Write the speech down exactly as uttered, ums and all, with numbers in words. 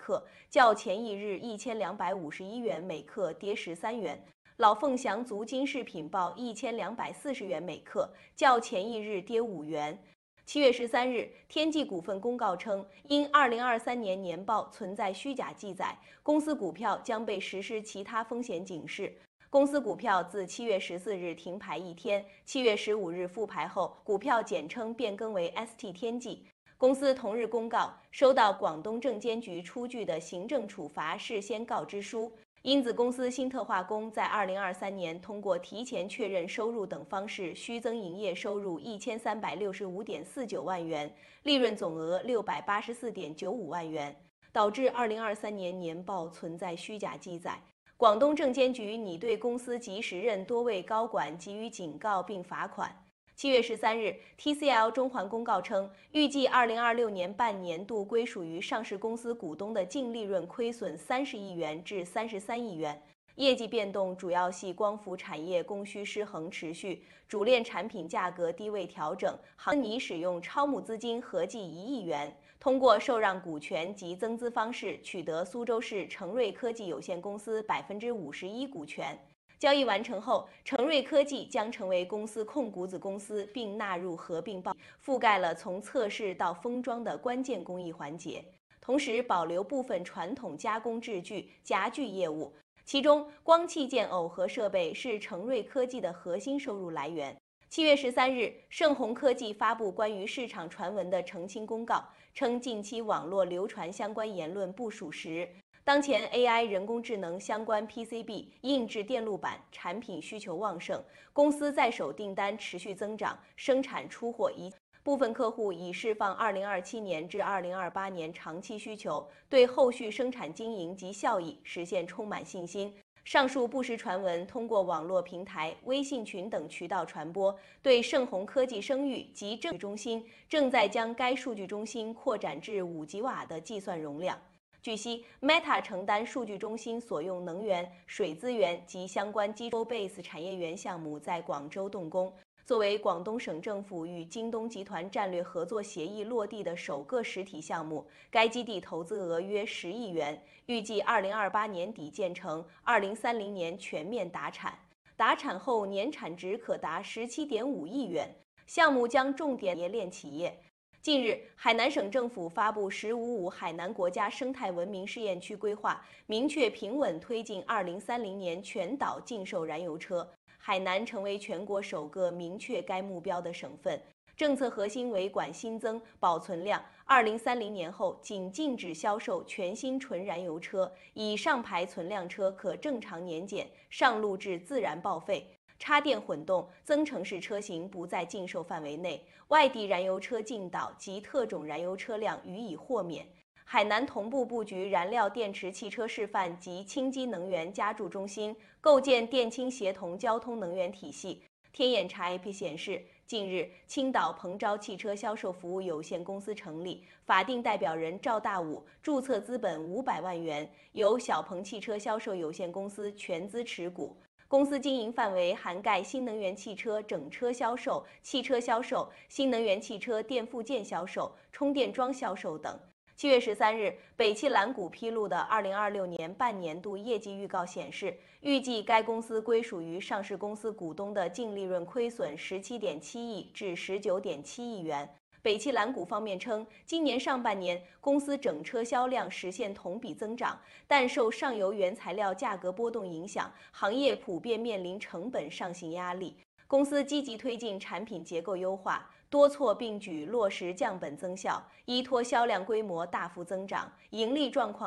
克，较前一日一千两百五十一元每克跌十三元。老凤祥足金饰品报一千两百四十元每克，较前一日跌五元。七月十三日，天际股份公告称，因二零二三年年报存在虚假记载，公司股票将被实施其他风险警示。公司股票自七月十四日停牌一天，七月十五日复牌后，股票简称变更为 S T 天际。公司同日公告，收到广东证监局出具的行政处罚事先告知书。因子公司新特化工在二零二三年通过提前确认收入等方式虚增营业收入一千三百六十五点四九万元，利润总额六百八十四点九五万元，导致二零二三年年报存在虚假记载。广东证监局拟对公司及时任多位高管给予警告并罚款。七月十三日 ，T C L 中环公告称，预计二零二六年半年度归属于上市公司股东的净利润亏损三十亿元至三十三亿元。业绩变动主要系光伏产业供需失衡持续，主链产品价格低位调整，行拟使用超募资金合计一亿元，通过受让股权及增资方式取得苏州市成瑞科技有限公司百分之五十一股权。交易完成后，成瑞科技将成为公司控股子公司，并纳入合并报，覆盖了从测试到封装的关键工艺环节，同时保留部分传统加工制具、夹具业务。其中，光器件耦合设备是成瑞科技的核心收入来源。七月十三日，盛虹科技发布关于市场传闻的澄清公告，称近期网络流传相关言论不属实。当前 A I 人工智能相关 P C B 硬质电路板产品需求旺盛，公司在手订单持续增长，生产出货一部分客户已释放二零二七年至二零二八年长期需求，对后续生产经营及效益实现充满信心。上述不实传闻通过网络平台、微信群等渠道传播，对盛虹科技声誉及证据中心正在将该数据中心扩展至五吉瓦的计算容量。据悉 ，Meta 承担数据中心所用能源、水资源及相关基础 base 产业园项目在广州动工。作为广东省政府与京东集团战略合作协议落地的首个实体项目，该基地投资额约十亿元，预计二零二八年底建成，二零三零年全面达产。达产后年产值可达十七点五亿元。项目将重点冶炼企业。近日，海南省政府发布“十五五”海南国家生态文明试验区规划，明确平稳推进二零三零年全岛禁售燃油车。海南成为全国首个明确该目标的省份。政策核心为管新增、保存量，二零三零年后仅禁止销售全新纯燃油车，以上牌存量车可正常年检，上路至自然报废。插电混动、增程式车型不在禁售范围内，外地燃油车进岛及特种燃油车辆予以豁免。海南同步布局燃料电池汽车示范及氢基能源加注中心，构建电氢协同交通能源体系。天眼查 A P P 显示，近日青岛鹏昭汽车销售服务有限公司成立，法定代表人赵大武，注册资本五百万元，由小鹏汽车销售有限公司全资持股。公司经营范围涵盖新能源汽车整车销售、汽车销售、新能源汽车电附件销售、充电桩销售等。七月十三日，北汽蓝谷披露的二零二六年半年度业绩预告显示，预计该公司归属于上市公司股东的净利润亏损十七点七亿至十九点七亿元。北汽蓝谷方面称，今年上半年公司整车销量实现同比增长，但受上游原材料价格波动影响，行业普遍面临成本上行压力。公司积极推进产品结构优化，多措并举落实降本增效，依托销量规模大幅增长，盈利状况